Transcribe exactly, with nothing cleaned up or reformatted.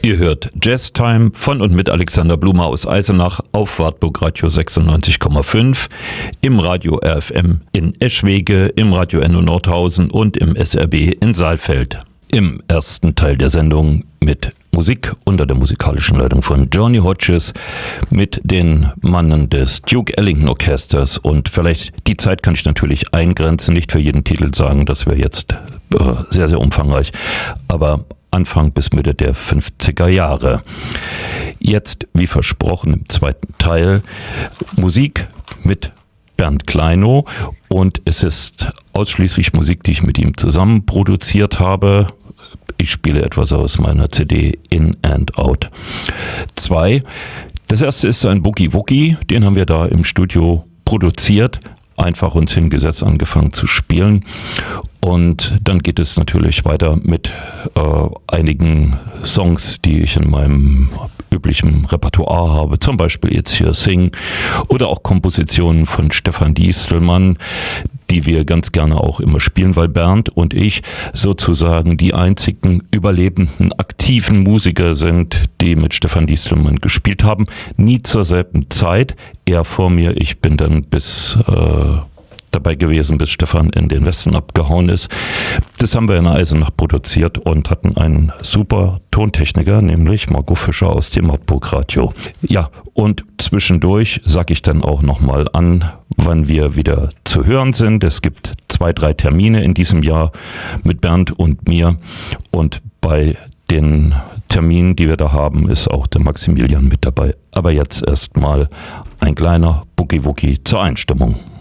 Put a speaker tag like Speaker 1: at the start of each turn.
Speaker 1: Ihr hört Jazztime von und mit Alexander Blumer aus Eisenach auf Wartburg Radio sechsundneunzig Komma fünf, im Radio R F M in Eschwege, im Radio Enno Nordhausen und im S R B in Saalfeld. Im ersten Teil der Sendung mit Musik unter der musikalischen Leitung von Johnny Hodges mit den Mannen des Duke Ellington Orchesters. Und vielleicht die Zeit kann ich natürlich eingrenzen, nicht für jeden Titel sagen, das wäre jetzt äh, sehr, sehr umfangreich, aber Anfang bis Mitte der fünfziger Jahre. Jetzt, wie versprochen, im zweiten Teil Musik mit Bernd Kleinow, und es ist ausschließlich Musik, die ich mit ihm zusammen produziert habe. Ich spiele etwas aus meiner C D In and Out zwei. Das erste ist ein Boogie Woogie, den haben wir da im Studio produziert, einfach uns hingesetzt, angefangen zu spielen. Und dann geht es natürlich weiter mit äh, einigen Songs, die ich in meinem üblichen Repertoire habe, zum Beispiel jetzt hier Sing oder auch Kompositionen von Stefan Diestelmann, die wir ganz gerne auch immer spielen, weil Bernd und ich sozusagen die einzigen überlebenden aktiven Musiker sind, die mit Stefan Diestelmann gespielt haben. Nie zur selben Zeit, er vor mir, ich bin dann bis äh, dabei gewesen, bis Stefan in den Westen abgehauen ist. Das haben wir in Eisenach produziert und hatten einen super Tontechniker, nämlich Marco Fischer aus dem Wartburg Radio. Ja, und zwischendurch sage ich dann auch nochmal an, wann wir wieder zu hören sind. Es gibt zwei, drei Termine in diesem Jahr mit Bernd und mir, und bei den Terminen, die wir da haben, ist auch der Maximilian mit dabei. Aber jetzt erstmal ein kleiner Boogie Woogie zur Einstimmung.